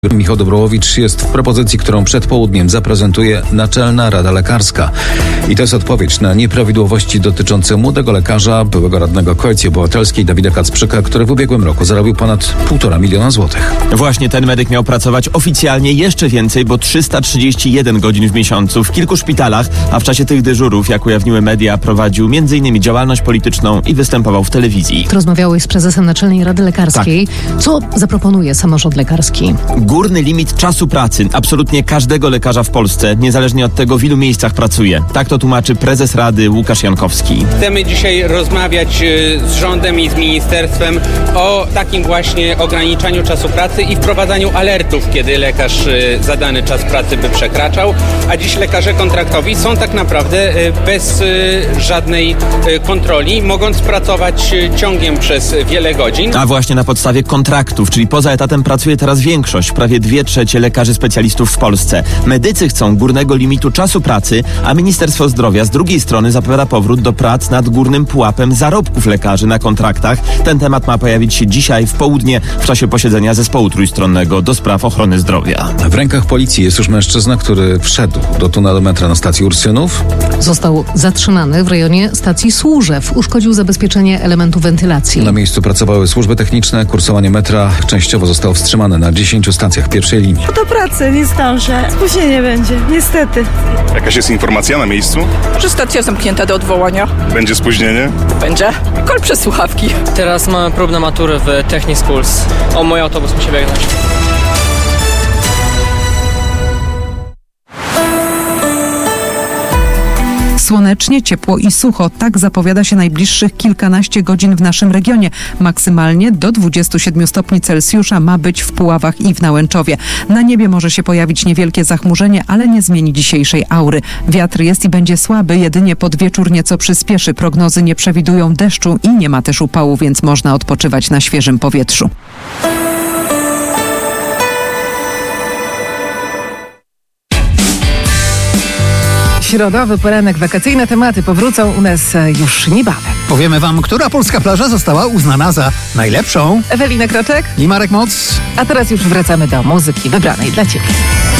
Michał Dobrołowicz jest w propozycji, którą przed południem zaprezentuje Naczelna Rada Lekarska. I to jest odpowiedź na nieprawidłowości dotyczące młodego lekarza, byłego radnego Koalicji Obywatelskiej Dawida Kacprzyka, który w ubiegłym roku zarobił ponad 1,5 miliona złotych. Właśnie ten medyk miał pracować oficjalnie jeszcze więcej, bo 331 godzin w miesiącu w kilku szpitalach, a w czasie tych dyżurów, jak ujawniły media, prowadził m.in. działalność polityczną i występował w telewizji. Rozmawiałeś z prezesem Naczelnej Rady Lekarskiej. Tak. Co zaproponuje samorząd lekarski? Górny limit czasu pracy absolutnie każdego lekarza w Polsce, niezależnie od tego, w ilu miejscach pracuje. Tak to tłumaczy prezes Rady Łukasz Jankowski. Chcemy dzisiaj rozmawiać z rządem i z ministerstwem o takim właśnie ograniczaniu czasu pracy i wprowadzaniu alertów, kiedy lekarz za dany czas pracy by przekraczał, a dziś lekarze kontraktowi są tak naprawdę bez żadnej kontroli, mogąc pracować ciągiem przez wiele godzin. A właśnie na podstawie kontraktów, czyli poza etatem pracuje teraz większość, prawie 2/3 lekarzy specjalistów w Polsce. Medycy chcą górnego limitu czasu pracy, a Ministerstwo Zdrowia z drugiej strony zapowiada powrót do prac nad górnym pułapem zarobków lekarzy na kontraktach. Ten temat ma pojawić się dzisiaj w południe w czasie posiedzenia zespołu trójstronnego do spraw ochrony zdrowia. W rękach policji jest już mężczyzna, który wszedł do tunelu metra na stacji Ursynów. Został zatrzymany w rejonie stacji Służew. Uszkodził zabezpieczenie elementu wentylacji. Na miejscu pracowały służby techniczne. Kursowanie metra częściowo zostało wstrzymane na 10 stacjach pierwszej linii. Do pracy nie zdążę. Spóźnienie będzie, niestety. Jakaś jest informacja na miejscu? Że stacja zamknięta do odwołania. Będzie spóźnienie? Będzie. Kol przez słuchawki. Teraz mamy próbę matury w Technic Schools. O, mój autobus musi biegnąć. Słonecznie, ciepło i sucho. Tak zapowiada się najbliższych kilkanaście godzin w naszym regionie. Maksymalnie do 27 stopni Celsjusza ma być w Puławach i w Nałęczowie. Na niebie może się pojawić niewielkie zachmurzenie, ale nie zmieni dzisiejszej aury. Wiatr jest i będzie słaby, jedynie pod wieczór nieco przyspieszy. Prognozy nie przewidują deszczu i nie ma też upału, więc można odpoczywać na świeżym powietrzu. Środowy poranek, wakacyjne tematy powrócą u nas już niebawem. Powiemy wam, która polska plaża została uznana za najlepszą. Ewelina Kroczek i Marek Moc. A teraz już wracamy do muzyki wybranej dla Ciebie.